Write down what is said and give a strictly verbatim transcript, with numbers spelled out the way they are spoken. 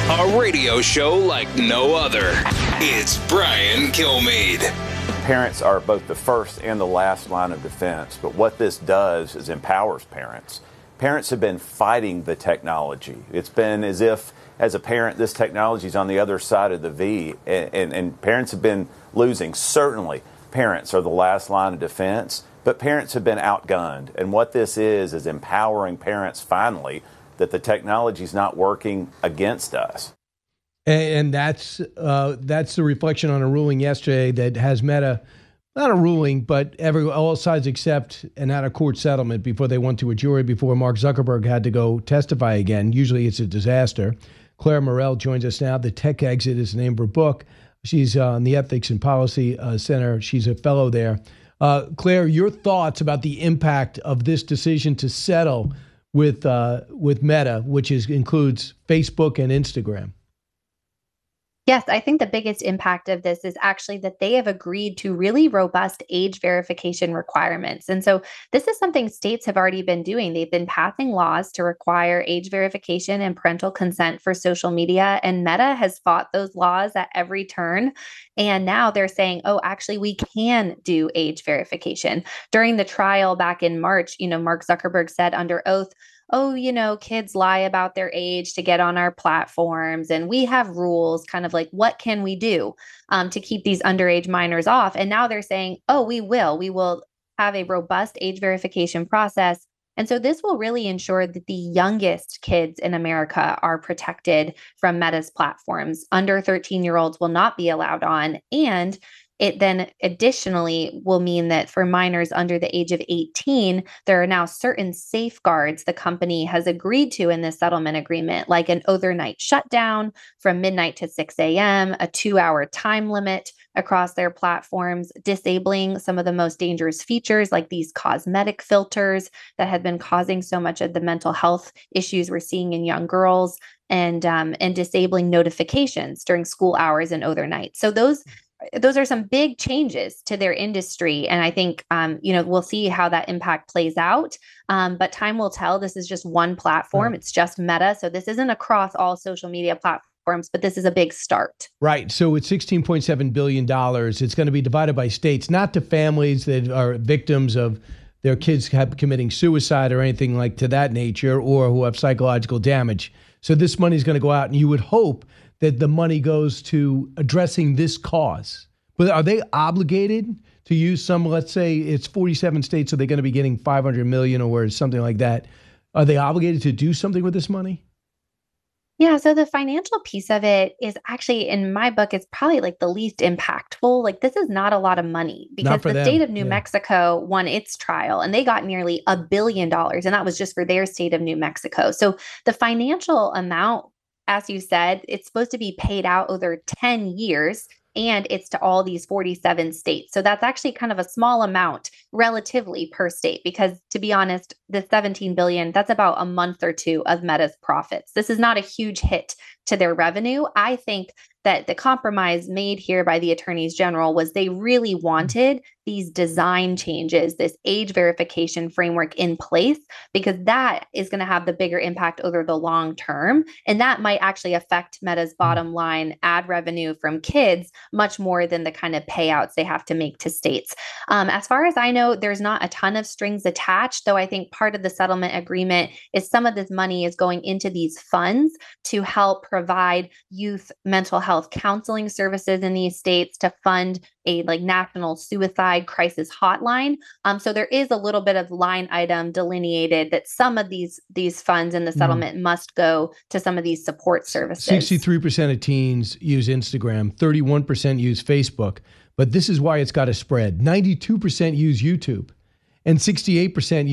A radio show like no other. It's Brian Kilmeade. Parents are both the first and the last line of defense, but what this does is empowers parents. Parents have been fighting the technology. It's been as if, as a parent, this technology is on the other side of the V, and, and, and parents have been losing. Certainly, parents are the last line of defense, but parents have been outgunned. And what this is, is empowering parents finally that the technology is not working against us. And that's uh, that's the reflection on a ruling yesterday that has Meta, not a ruling, but every all sides accept an out-of-court settlement before they went to a jury, before Mark Zuckerberg had to go testify again. Usually it's a disaster. Claire Morell joins us now. The Tech Exit is the name of her book. She's uh, on the Ethics and Policy uh, Center. She's a fellow there. Uh, Claire, your thoughts about the impact of this decision to settle with uh, with Meta, which is includes Facebook and Instagram? Yes, I think the biggest impact of this is actually that they have agreed to really robust age verification requirements. And so this is something states have already been doing. They've been passing laws to require age verification and parental consent for social media. And Meta has fought those laws at every turn. And now they're saying, oh, actually, we can do age verification. During the trial back in March, you know, Mark Zuckerberg said under oath, oh, you know, kids lie about their age to get on our platforms, and we have rules, kind of like, what can we do um, to keep these underage minors off? And now they're saying, oh, we will. We will have a robust age verification process. And so this will really ensure that the youngest kids in America are protected from Meta's platforms. Under thirteen-year-olds will not be allowed on. And it then additionally will mean that for minors under the age of eighteen, there are now certain safeguards the company has agreed to in this settlement agreement, like an overnight shutdown from midnight to six a.m., a two-hour time limit across their platforms, disabling some of the most dangerous features like these cosmetic filters that have been causing so much of the mental health issues we're seeing in young girls, and um, and disabling notifications during school hours and overnight. So those Those are some big changes to their industry. And I think, um, you know, we'll see how that impact plays out. Um, but time will tell. This is just one platform. Right. It's just Meta. So this isn't across all social media platforms, but this is a big start. Right. So it's sixteen point seven billion dollars. It's going to be divided by states, not to families that are victims of their kids have committing suicide or anything like to that nature, or who have psychological damage. So this money is going to go out, and you would hope that the money goes to addressing this cause. But are they obligated to use some, let's say it's forty-seven states, so they're going to be getting five hundred million or something like that. Are they obligated to do something with this money? Yeah, so the financial piece of it is actually, in my book, it's probably like the least impactful. Like, this is not a lot of money because the them. state of New yeah. Mexico won its trial and they got nearly a billion dollars. And that was just for their state of New Mexico. So the financial amount, as you said, it's supposed to be paid out over ten years, and it's to all these forty-seven states. So that's actually kind of a small amount relatively per state, because to be honest, the seventeen billion dollars, that's about a month or two of Meta's profits. This is not a huge hit to their revenue. I think that the compromise made here by the attorneys general was they really wanted these design changes, this age verification framework in place, because that is going to have the bigger impact over the long term. And that might actually affect Meta's bottom line ad revenue from kids much more than the kind of payouts they have to make to states. Um, as far as I know, there's not a ton of strings attached, though I think part of the settlement agreement is some of this money is going into these funds to help provide youth mental health counseling services in these states, to fund a like national suicide crisis hotline. Um, so there is a little bit of line item delineated that some of these these funds in the settlement mm. must go to some of these support services. sixty-three percent of teens use Instagram, thirty-one percent use Facebook, but this is why it's got to spread. ninety-two percent use YouTube, and sixty-eight percent